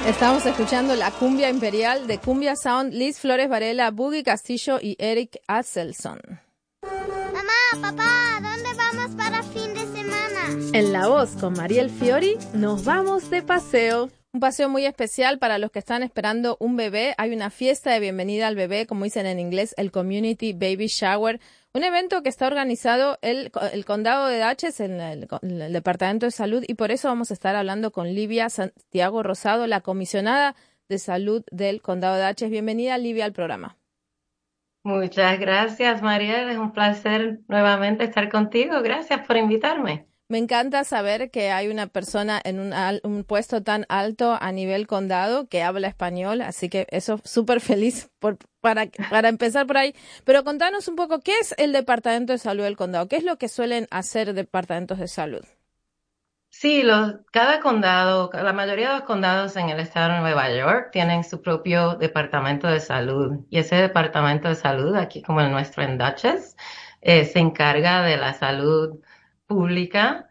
Estamos escuchando la cumbia imperial de Cumbia Sound, Liz Flores Varela, Boogie Castillo y Eric Axelson. Mamá, papá, ¿dónde vamos para fin de semana? En La Voz con Mariel Fiori nos vamos de paseo. Un paseo muy especial para los que están esperando un bebé. Hay una fiesta de bienvenida al bebé, como dicen en inglés, el Community Baby Shower. Un evento que está organizado el Condado de Dutchess, en el Departamento de Salud, y por eso vamos a estar hablando con Livia Santiago Rosado, la comisionada de salud del Condado de Dutchess. Bienvenida, Livia, al programa. Muchas gracias, Mariel. Es un placer nuevamente estar contigo. Gracias por invitarme. Me encanta saber que hay una persona en un puesto tan alto a nivel condado que habla español, así que eso súper feliz para empezar por ahí. Pero contanos un poco, ¿qué es el Departamento de Salud del Condado? ¿Qué es lo que suelen hacer departamentos de salud? Sí, cada condado, la mayoría de los condados en el estado de Nueva York tienen su propio departamento de salud. Y ese departamento de salud, aquí como el nuestro en Dutchess, se encarga de la salud pública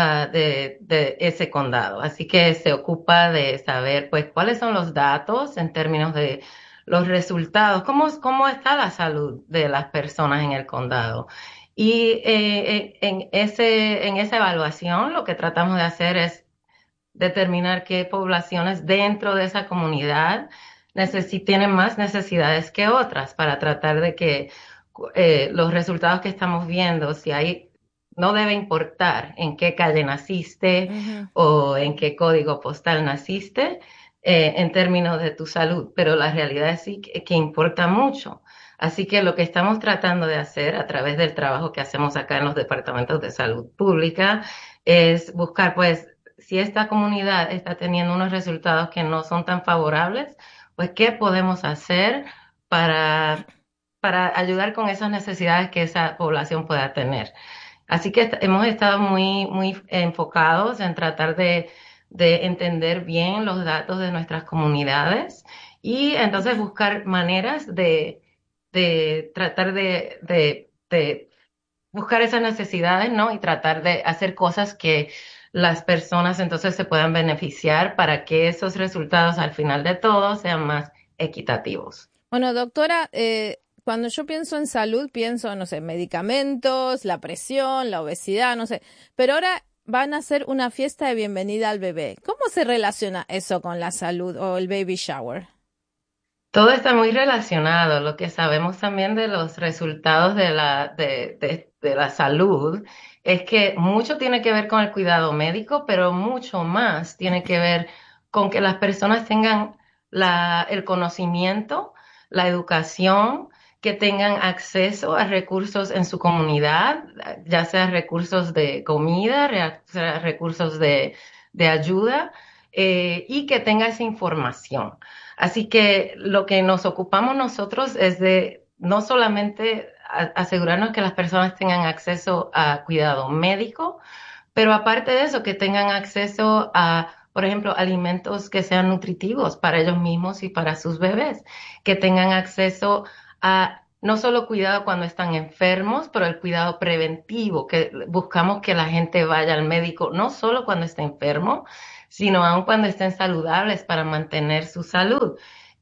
de ese condado. Así que se ocupa de saber, pues, cuáles son los datos en términos de los resultados, cómo está la salud de las personas en el condado. Y en esa evaluación lo que tratamos de hacer es determinar qué poblaciones dentro de esa comunidad tienen más necesidades que otras para tratar de que los resultados que estamos viendo, no debe importar en qué calle naciste o en qué código postal naciste en términos de tu salud, pero la realidad es sí que importa mucho. Así que lo que estamos tratando de hacer a través del trabajo que hacemos acá en los departamentos de salud pública es buscar, pues, si esta comunidad está teniendo unos resultados que no son tan favorables, pues, ¿qué podemos hacer para ayudar con esas necesidades que esa población pueda tener? Así que hemos estado muy enfocados en tratar de entender bien los datos de nuestras comunidades y entonces buscar maneras de tratar de buscar esas necesidades, ¿no? Y tratar de hacer cosas que las personas entonces se puedan beneficiar para que esos resultados al final de todo sean más equitativos. Bueno, doctora, cuando yo pienso en salud, pienso, no sé, medicamentos, la presión, la obesidad, no sé, pero ahora van a hacer una fiesta de bienvenida al bebé. ¿Cómo se relaciona eso con la salud o el baby shower? Todo está muy relacionado. Lo que sabemos también de los resultados de la salud es que mucho tiene que ver con el cuidado médico, pero mucho más tiene que ver con que las personas tengan el conocimiento, la educación, que tengan acceso a recursos en su comunidad, ya sea recursos de comida, ya sea recursos de ayuda, y que tenga esa información. Así que lo que nos ocupamos nosotros es de no solamente asegurarnos que las personas tengan acceso a cuidado médico, pero aparte de eso, que tengan acceso a, por ejemplo, alimentos que sean nutritivos para ellos mismos y para sus bebés, que tengan acceso a no solo cuidado cuando están enfermos, pero el cuidado preventivo, que buscamos que la gente vaya al médico no solo cuando está enfermo, sino aun cuando estén saludables para mantener su salud,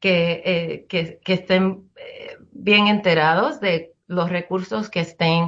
que estén bien enterados de los recursos que estén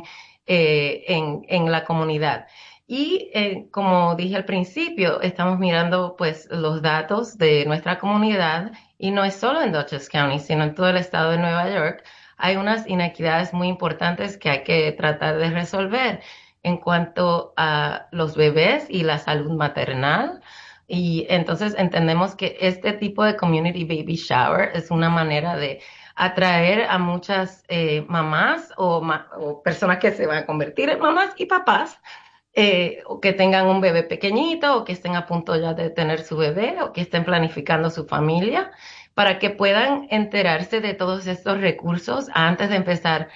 en la comunidad. Y como dije al principio, estamos mirando pues los datos de nuestra comunidad y no es solo en Dutchess County, sino en todo el estado de Nueva York. Hay unas inequidades muy importantes que hay que tratar de resolver en cuanto a los bebés y la salud maternal. Y entonces entendemos que este tipo de Community Baby Shower es una manera de atraer a muchas mamás o personas que se van a convertir en mamás y papás, o que tengan un bebé pequeñito o que estén a punto ya de tener su bebé o que estén planificando su familia, para que puedan enterarse de todos estos recursos antes de empezar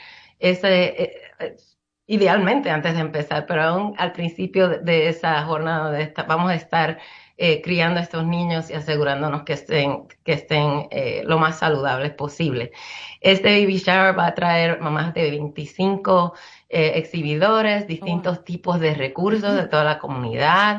idealmente antes de empezar, pero aún al principio de esa jornada vamos a estar criando a estos niños y asegurándonos que estén lo más saludables posible. Este baby shower va a traer mamás de 25 exhibidores, distintos tipos de recursos de toda la comunidad.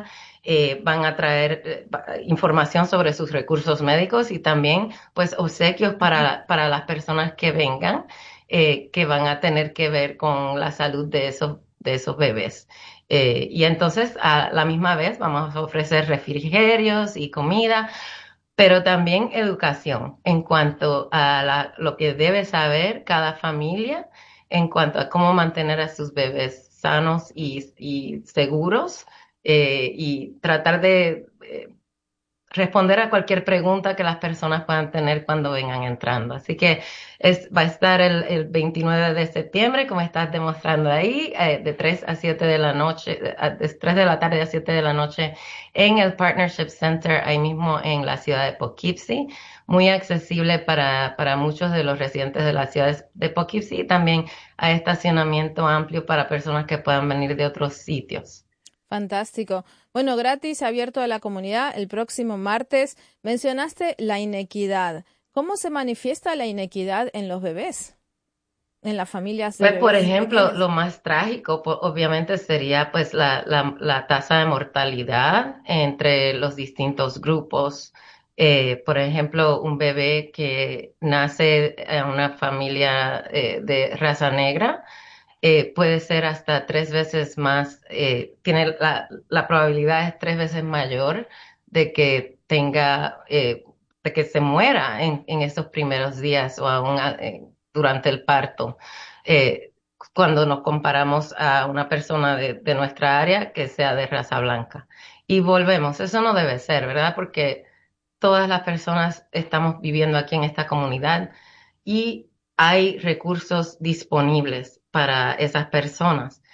van a traer información sobre sus recursos médicos y también pues obsequios para las personas que vengan, que van a tener que ver con la salud de esos bebés. Y entonces a la misma vez vamos a ofrecer refrigerios y comida, pero también educación en cuanto a lo que debe saber cada familia en cuanto a cómo mantener a sus bebés sanos y seguros, y tratar de responder a cualquier pregunta que las personas puedan tener cuando vengan entrando. Así que va a estar el 29 de septiembre, como estás demostrando ahí, de 3 a 7 de la noche, de 3 de la tarde a 7 de la noche en el Partnership Center, ahí mismo en la ciudad de Poughkeepsie. Muy accesible para muchos de los residentes de la ciudad de Poughkeepsie, y también hay estacionamiento amplio para personas que puedan venir de otros sitios. Fantástico. Bueno, gratis, abierto a la comunidad el próximo martes. Mencionaste la inequidad. ¿Cómo se manifiesta la inequidad en los bebés, en las familias de Pues, por bebés ejemplo, pequeños? lo más trágico, obviamente, sería pues la tasa de mortalidad entre los distintos grupos. Por ejemplo, un bebé que nace en una familia de raza negra puede ser hasta 3 veces más, tiene la probabilidad es 3 veces mayor de que de que se muera en esos primeros días o aún durante el parto. eh, Cuando nos comparamos a una persona de nuestra área que sea de raza blanca. Y volvemos, eso no debe ser, ¿verdad? Porque todas las personas estamos viviendo aquí en esta comunidad y hay recursos disponibles para esas personas.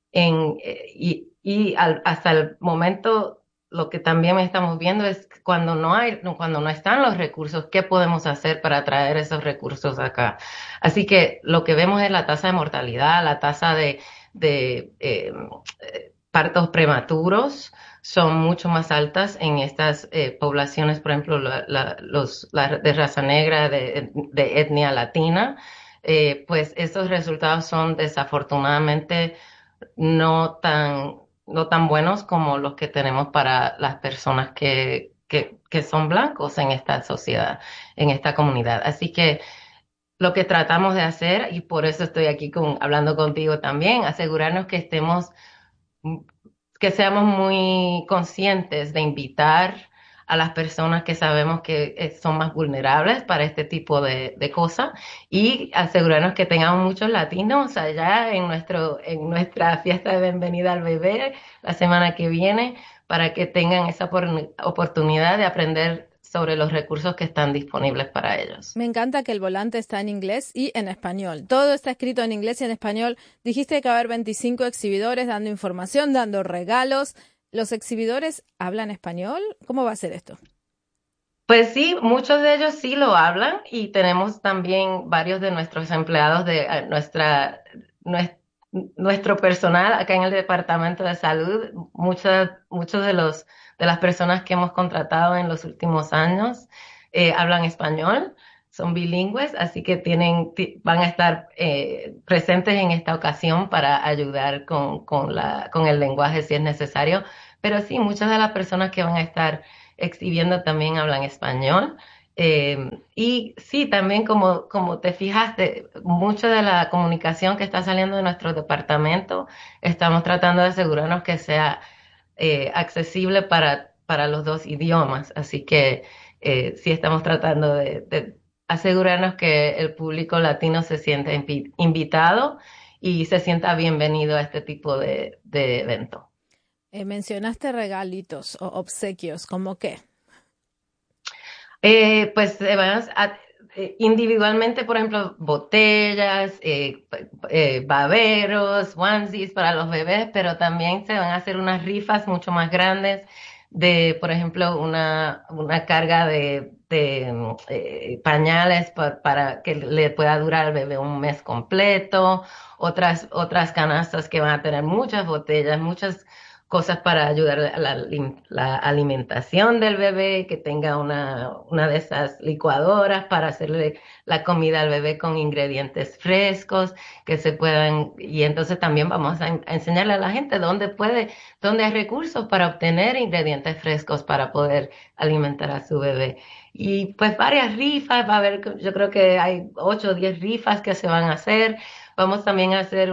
Hasta el momento, lo que también estamos viendo es cuando no están los recursos, ¿qué podemos hacer para traer esos recursos acá? Así que lo que vemos es la tasa de mortalidad, la tasa de partos prematuros son mucho más altas en estas poblaciones, por ejemplo, la de raza negra, de etnia latina. Pues esos resultados son desafortunadamente no tan, no tan buenos como los que tenemos para las personas que son blancos en esta sociedad, en esta comunidad. Así que lo que tratamos de hacer, y por eso estoy aquí hablando contigo también, asegurarnos que seamos muy conscientes de invitar a las personas que sabemos que son más vulnerables para este tipo de cosas, y asegurarnos que tengamos muchos latinos allá en nuestra fiesta de bienvenida al bebé la semana que viene, para que tengan esa oportunidad de aprender sobre los recursos que están disponibles para ellos. Me encanta que el volante está en inglés y en español. Todo está escrito en inglés y en español. Dijiste que va a haber 25 exhibidores dando información, dando regalos. ¿Los exhibidores hablan español? ¿Cómo va a ser esto? Pues sí, muchos de ellos sí lo hablan, y tenemos también varios de nuestros empleados de nues- nuestro personal acá en el Departamento de Salud. Muchos de las personas que hemos contratado en los últimos años hablan español, son bilingües, así que van a estar presentes en esta ocasión para ayudar con el lenguaje si es necesario. Pero sí, muchas de las personas que van a estar exhibiendo también hablan español. Y sí, también como te fijaste, mucho de la comunicación que está saliendo de nuestro departamento, estamos tratando de asegurarnos que sea accesible para los dos idiomas. Así que sí estamos tratando de asegurarnos que el público latino se sienta invitado y se sienta bienvenido a este tipo de evento. Mencionaste regalitos o obsequios, ¿cómo qué? Pues individualmente, por ejemplo, botellas, baberos, onesies para los bebés, pero también se van a hacer unas rifas mucho más grandes de, por ejemplo, una carga de pañales para que le pueda durar al bebé un mes completo, otras canastas que van a tener muchas botellas, cosas para ayudar a la alimentación del bebé, que tenga una de esas licuadoras para hacerle la comida al bebé con ingredientes frescos que se puedan, y entonces también vamos a enseñarle a la gente dónde hay recursos para obtener ingredientes frescos para poder alimentar a su bebé. Y pues varias rifas, va a haber, yo creo que hay 8 o 10 rifas que se van a hacer. Vamos también a hacer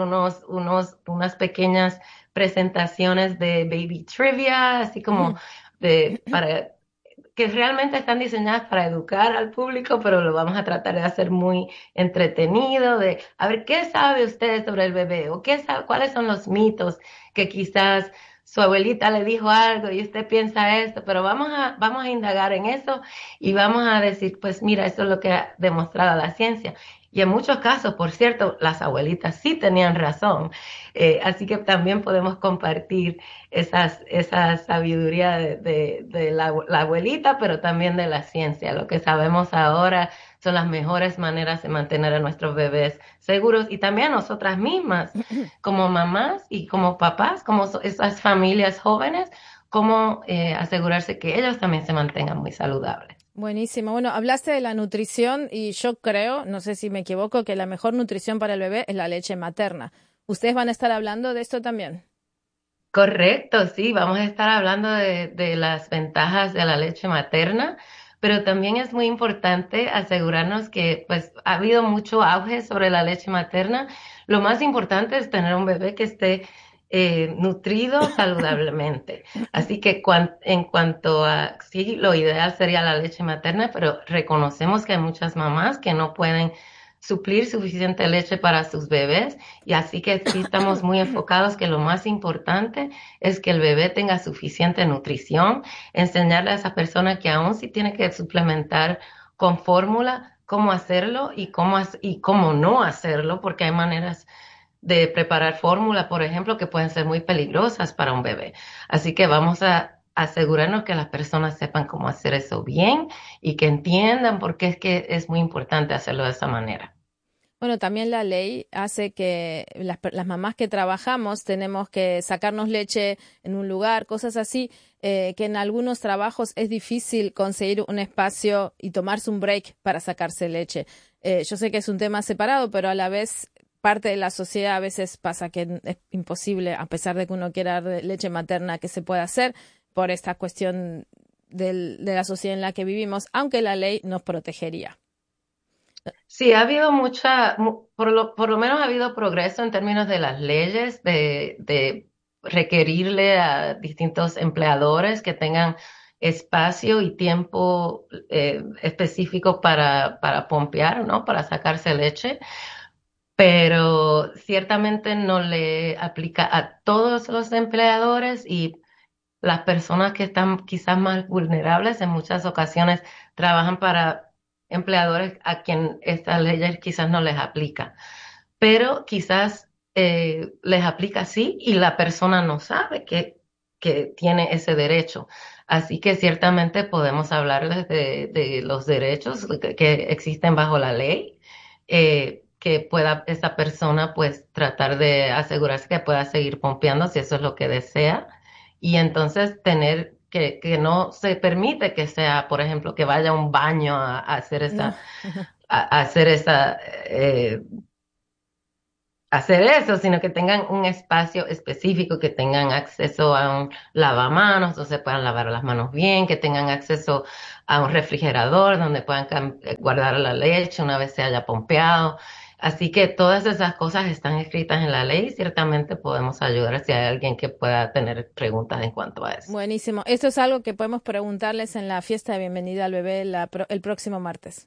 unas pequeñas presentaciones de baby trivia, así como para que realmente están diseñadas para educar al público, pero lo vamos a tratar de hacer muy entretenido, de a ver qué sabe usted sobre el bebé o cuáles son los mitos que quizás su abuelita le dijo algo y usted piensa esto, pero vamos a indagar en eso y vamos a decir, pues mira, esto es lo que ha demostrado la ciencia. Y en muchos casos, por cierto, las abuelitas sí tenían razón. Así que también podemos compartir esa sabiduría de la abuelita, pero también de la ciencia. Lo que sabemos ahora son las mejores maneras de mantener a nuestros bebés seguros y también a nosotras mismas, como mamás y como papás, como esas familias jóvenes, cómo asegurarse que ellos también se mantengan muy saludables. Buenísimo. Bueno, hablaste de la nutrición y yo creo, no sé si me equivoco, que la mejor nutrición para el bebé es la leche materna. ¿Ustedes van a estar hablando de esto también? Correcto, sí, vamos a estar hablando de las ventajas de la leche materna, pero también es muy importante asegurarnos que pues ha habido mucho auge sobre la leche materna. Lo más importante es tener un bebé que esté nutrido saludablemente. Así que en cuanto a, sí, lo ideal sería la leche materna, pero reconocemos que hay muchas mamás que no pueden suplir suficiente leche para sus bebés y así que sí estamos muy enfocados que lo más importante es que el bebé tenga suficiente nutrición, enseñarle a esa persona que aún si tiene que suplementar con fórmula, cómo hacerlo y cómo no hacerlo, porque hay maneras de preparar fórmula, por ejemplo, que pueden ser muy peligrosas para un bebé. Así que vamos a asegurarnos que las personas sepan cómo hacer eso bien y que entiendan por qué es que es muy importante hacerlo de esa manera. Bueno, también la ley hace que las mamás que trabajamos tenemos que sacarnos leche en un lugar, cosas así, que en algunos trabajos es difícil conseguir un espacio y tomarse un break para sacarse leche. Yo sé que es un tema separado, pero a la vez parte de la sociedad a veces pasa que es imposible, a pesar de que uno quiera dar leche materna, que se pueda hacer por esta cuestión de la sociedad en la que vivimos, aunque la ley nos protegería. Sí, ha habido por lo menos ha habido progreso en términos de las leyes, de requerirle a distintos empleadores que tengan espacio y tiempo específico para pompear, ¿no? Para sacarse leche, pero ciertamente no le aplica a todos los empleadores y las personas que están quizás más vulnerables en muchas ocasiones trabajan para empleadores a quien esta ley quizás no les aplica, pero quizás les aplica sí y la persona no sabe que tiene ese derecho. Así que ciertamente podemos hablarles de los derechos que existen bajo la ley, que pueda esa persona pues tratar de asegurarse que pueda seguir pompeando si eso es lo que desea y entonces tener que no se permite que sea, por ejemplo, que vaya a un baño a hacer No. a hacer hacer eso, sino que tengan un espacio específico, que tengan acceso a un lavamanos, donde se puedan lavar las manos bien, que tengan acceso a un refrigerador donde puedan guardar la leche una vez se haya pompeado. Así que todas esas cosas están escritas en la ley y ciertamente podemos ayudar si hay alguien que pueda tener preguntas en cuanto a eso. Buenísimo. Esto es algo que podemos preguntarles en la fiesta de bienvenida al bebé el próximo martes.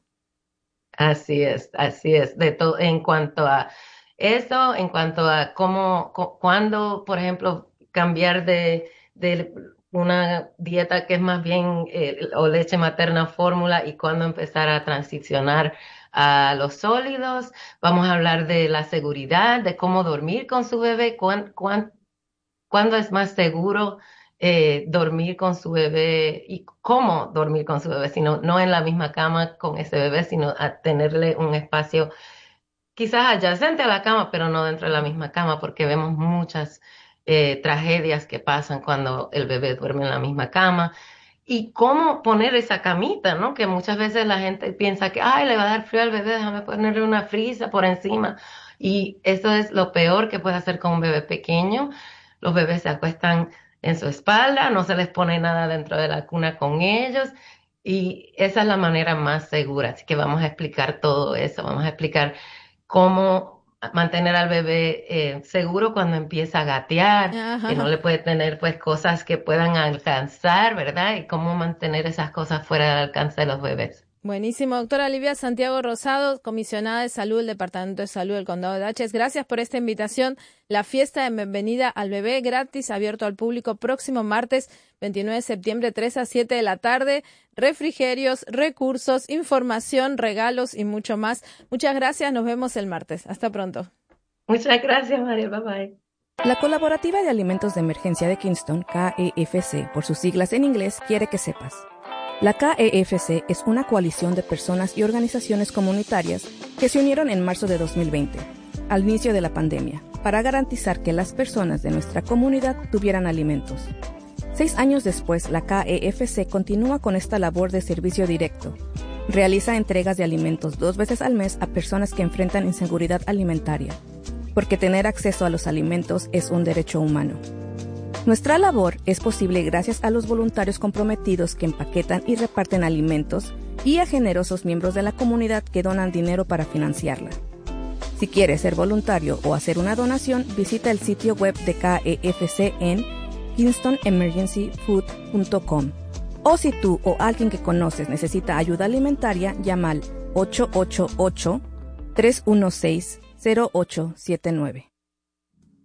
Así es. De todo, en cuanto a eso, en cuanto a cuándo, por ejemplo, cambiar de una dieta que es más bien o leche materna fórmula y cuándo empezar a transicionar a los sólidos. Vamos a hablar de la seguridad, de cómo dormir con su bebé, cuándo es más seguro dormir con su bebé y cómo dormir con su bebé, sino no en la misma cama con ese bebé, sino a tenerle un espacio quizás adyacente a la cama, pero no dentro de la misma cama, porque vemos muchas tragedias que pasan cuando el bebé duerme en la misma cama. Y cómo poner esa camita, ¿no? Que muchas veces la gente piensa que, ay, le va a dar frío al bebé, déjame ponerle una frisa por encima. Y eso es lo peor que puede hacer con un bebé pequeño. Los bebés se acuestan en su espalda, no se les pone nada dentro de la cuna con ellos. Y esa es la manera más segura. Así que vamos a explicar todo eso. Vamos a explicar cómo mantener al bebé seguro cuando empieza a gatear, que no Ajá. le puede tener pues cosas que puedan alcanzar, ¿verdad? Y cómo mantener esas cosas fuera del alcance de los bebés. Buenísimo. Doctora Olivia Santiago Rosado, comisionada de salud del Departamento de Salud del Condado de Dutchess. Gracias por esta invitación. La fiesta de bienvenida al bebé gratis, abierto al público próximo martes 29 de septiembre, 3 a 7 de la tarde. Refrigerios, recursos, información, regalos y mucho más. Muchas gracias. Nos vemos el martes. Hasta pronto. Muchas gracias, María. Bye bye. La Colaborativa de Alimentos de Emergencia de Kingston, KEFC, por sus siglas en inglés, quiere que sepas. La KEFC es una coalición de personas y organizaciones comunitarias que se unieron en marzo de 2020, al inicio de la pandemia, para garantizar que las personas de nuestra comunidad tuvieran alimentos. 6 años después, la KEFC continúa con esta labor de servicio directo. Realiza entregas de alimentos 2 veces al mes a personas que enfrentan inseguridad alimentaria, porque tener acceso a los alimentos es un derecho humano. Nuestra labor es posible gracias a los voluntarios comprometidos que empaquetan y reparten alimentos y a generosos miembros de la comunidad que donan dinero para financiarla. Si quieres ser voluntario o hacer una donación, visita el sitio web de KEFC en KingstonEmergencyFood.com. O si tú o alguien que conoces necesita ayuda alimentaria, llama al 888-316-0879.